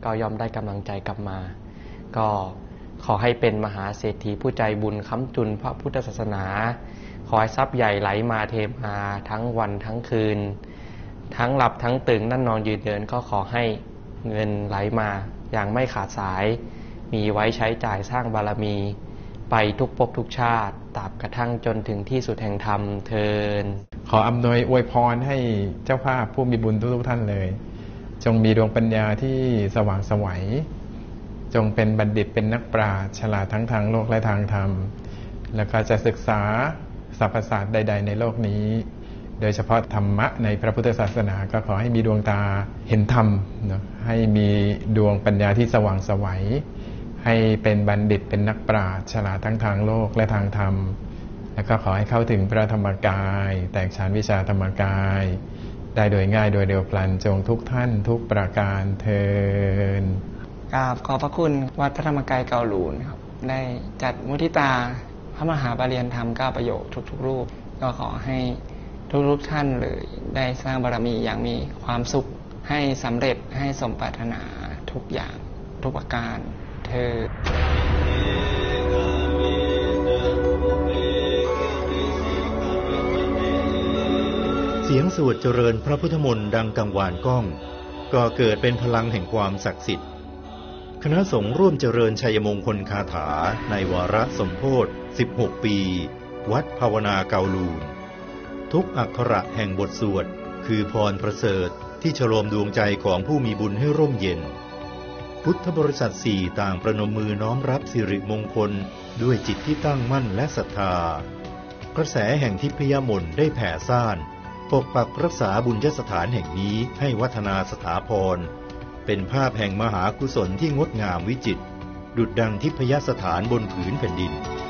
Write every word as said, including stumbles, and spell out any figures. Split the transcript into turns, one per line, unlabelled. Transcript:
ก็ย่อมได้กำลังใจกลับมาก็ขอให้เป็นมหาเศรษฐีผู้ใจบุญค้ำจุนพระพุทธศาสนาขอให้ทรัพย์ใหญ่ไหลมาเทมาทั้งวันทั้งคืนทั้งหลับทั้งตื่นนั่งนอนยืนเดินก็ขอให้เงินไหลมาอย่างไม่ขาดสายมีไว้ใช้จ่ายสร้างบารมีไปทุกภพทุกชาติตราบกระทั่งจนถึงที่สุดแห่งธรรมเทิน
ขออำนวยอวยพรให้เจ้าภาพผู้มีบุญทุกๆท่านเลยจงมีดวงปัญญาที่สว่างไสวจงเป็นบัณฑิตเป็นนักปราชญ์ฉลาดทั้งทางโลกและทางธรรมแล้วก็จะศึกษาสรรพศาสตร์ใดๆในโลกนี้โดยเฉพาะธรรมะในพระพุทธศาสนาก็ขอให้มีดวงตาเห็นธรรมเนาะให้มีดวงปัญญาที่สว่างไสวให้เป็นบัณฑิตเป็นนักปราชญ์ฉลาดทั้งทางโลกและทางธรรมแล้วก็ขอให้เข้าถึงพระธรรมกายแตกฉานวิชาธรรมกายได้โดยง่ายโดยเร็วพลันจงทุกท่านทุกประการเทิน
กราบขอบพระคุณวัดพระธรรมกายเกาหลูนครับได้จัดมุทิตาพระมหาปริยญธรรมเก้าประโยคทุกๆรูปก็ขอให้ทุกๆท่านเลยได้สร้างบารมีอย่างมีความสุขให้สำเร็จให้สมปรารถนาทุกอย่างทุกประการเธอ
เสียงสวดเจริญพระพุทธมนต์ดังกังวานก้องก็เกิดเป็นพลังแห่งความศักดิ์สิทธิ์คณะสงฆ์ร่วมเจริญชัยมงคลคาถาในวาระสมโภชสิบหกปีวัดภาวนาเกาลูนทุกอักขระแห่งบทสวดคือพรประเสริฐที่ฉโลมดวงใจของผู้มีบุญให้ร่มเย็นพุทธบริษัทสี่ต่างประนมมือน้อมรับสิริมงคลด้วยจิตที่ตั้งมั่นและศรัทธากระแสแห่งทิพยมนต์ได้แผ่ซ่านปกปักรักษาบุญยสถานแห่งนี้ให้วัฒนาสถาพรเป็นภาพแห่งมหากุศลที่งดงามวิจิตรดุจดังทิพยสถานบนผืนแผ่นดิน